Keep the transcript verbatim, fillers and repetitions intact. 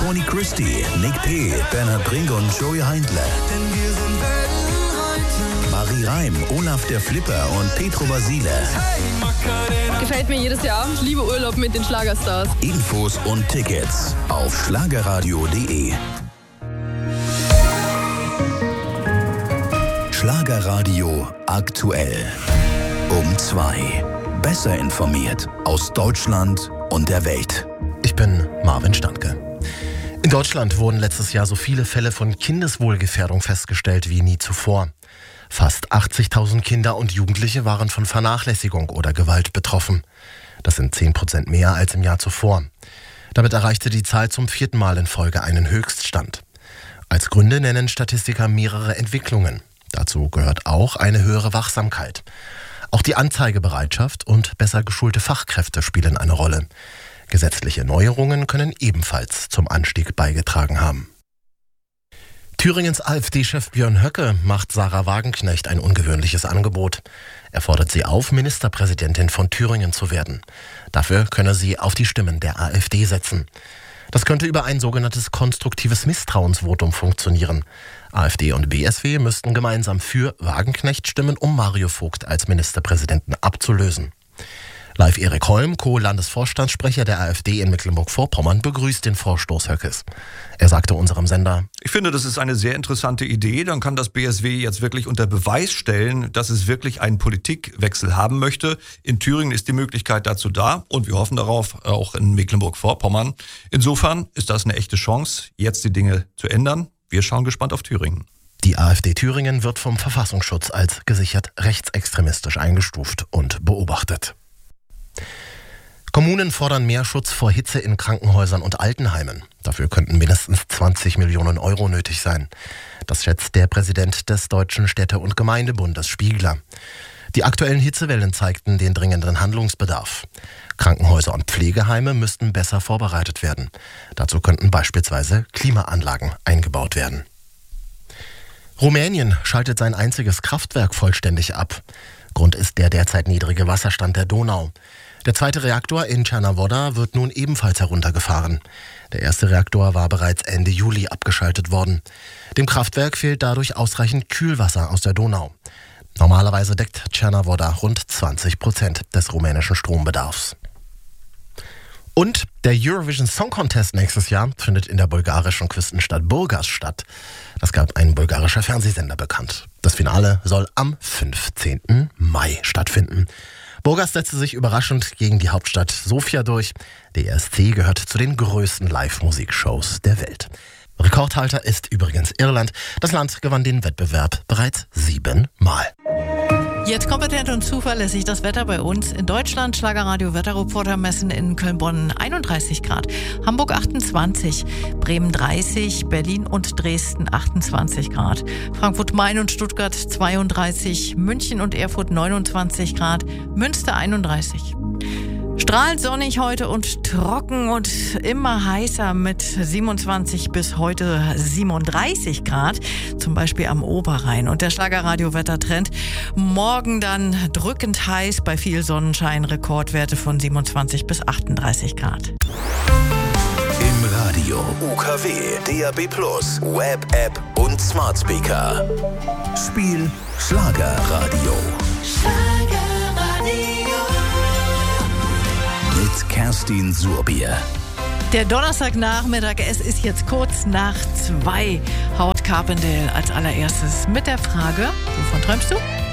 Tony Christie, Nick P., Bernhard Brink und Joey Heindler. Marie Reim, Olaf der Flipper und Petro Basile. Gefällt mir jedes Jahr. Ich liebe Urlaub mit den Schlagerstars. Infos und Tickets auf schlagerradio punkt de. Schlagerradio aktuell. Um zwei. Besser informiert aus Deutschland und der Welt. Ich bin Marvin Standke. In Deutschland wurden letztes Jahr so viele Fälle von Kindeswohlgefährdung festgestellt wie nie zuvor. Fast achtzigtausend Kinder und Jugendliche waren von Vernachlässigung oder Gewalt betroffen. Das sind zehn Prozent mehr als im Jahr zuvor. Damit erreichte die Zahl zum vierten Mal in Folge einen Höchststand. Als Gründe nennen Statistiker mehrere Entwicklungen. Dazu gehört auch eine höhere Wachsamkeit. Auch die Anzeigebereitschaft und besser geschulte Fachkräfte spielen eine Rolle. Gesetzliche Neuerungen können ebenfalls zum Anstieg beigetragen haben. Thüringens AfD-Chef Björn Höcke macht Sarah Wagenknecht ein ungewöhnliches Angebot. Er fordert sie auf, Ministerpräsidentin von Thüringen zu werden. Dafür könne sie auf die Stimmen der AfD setzen. Das könnte über ein sogenanntes konstruktives Misstrauensvotum funktionieren. AfD und B S W müssten gemeinsam für Wagenknecht stimmen, um Mario Vogt als Ministerpräsidenten abzulösen. Live Erik Holm, Co-Landesvorstandssprecher der AfD in Mecklenburg-Vorpommern, begrüßt den Vorstoß Höckes. Er sagte unserem Sender: Ich finde, das ist eine sehr interessante Idee. Dann kann das B S W jetzt wirklich unter Beweis stellen, dass es wirklich einen Politikwechsel haben möchte. In Thüringen ist die Möglichkeit dazu da und wir hoffen darauf, auch in Mecklenburg-Vorpommern. Insofern ist das eine echte Chance, jetzt die Dinge zu ändern. Wir schauen gespannt auf Thüringen. Die AfD Thüringen wird vom Verfassungsschutz als gesichert rechtsextremistisch eingestuft und beobachtet. Kommunen fordern mehr Schutz vor Hitze in Krankenhäusern und Altenheimen. Dafür könnten mindestens zwanzig Millionen Euro nötig sein. Das schätzt der Präsident des Deutschen Städte- und Gemeindebundes Spiegler. Die aktuellen Hitzewellen zeigten den dringenden Handlungsbedarf. Krankenhäuser und Pflegeheime müssten besser vorbereitet werden. Dazu könnten beispielsweise Klimaanlagen eingebaut werden. Rumänien schaltet sein einziges Kraftwerk vollständig ab. Grund ist der derzeit niedrige Wasserstand der Donau. Der zweite Reaktor in Cernavodă wird nun ebenfalls heruntergefahren. Der erste Reaktor war bereits Ende Juli abgeschaltet worden. Dem Kraftwerk fehlt dadurch ausreichend Kühlwasser aus der Donau. Normalerweise deckt Cernavodă rund zwanzig Prozent des rumänischen Strombedarfs. Und der Eurovision Song Contest nächstes Jahr findet in der bulgarischen Küstenstadt Burgas statt. Das gab ein bulgarischer Fernsehsender bekannt. Das Finale soll am fünfzehnten Mai stattfinden. Burgas setzte sich überraschend gegen die Hauptstadt Sofia durch. Der E S C gehört zu den größten Live-Musikshows der Welt. Rekordhalter ist übrigens Irland. Das Land gewann den Wettbewerb bereits siebenmal. Jetzt kompetent und zuverlässig das Wetter bei uns. In Deutschland Schlagerradio Wetterreporter messen in Köln-Bonn einunddreißig Grad, Hamburg achtundzwanzig, Bremen dreißig, Berlin und Dresden achtundzwanzig Grad, Frankfurt-Main und Stuttgart zweiunddreißig, München und Erfurt neunundzwanzig Grad, Münster einunddreißig. Strahlend sonnig heute und trocken und immer heißer mit siebenundzwanzig bis heute siebenunddreißig Grad, zum Beispiel am Oberrhein. Und der Schlagerradio-Wettertrend morgen dann drückend heiß, bei viel Sonnenschein, Rekordwerte von siebenundzwanzig bis achtunddreißig Grad. Im Radio, U K W, D A B plus, Web, App und Smart Speaker. Spiel Schlagerradio. Mit Kerstin Surbier. Der Donnerstagnachmittag, es ist jetzt kurz nach zwei. Howard Carpendale als allererstes mit der Frage: Wovon träumst du?